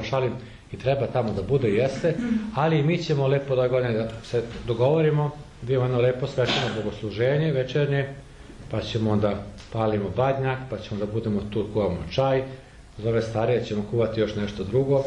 šalim, i treba tamo da bude, jeste, ali mi ćemo lepo da se dogovorimo, da imamo jedno lepo svečano bogosluženje večernje, pa ćemo onda palimo badnjak, pa ćemo da budemo tu, kuvamo čaj, za ove starije ćemo kuvati još nešto drugo,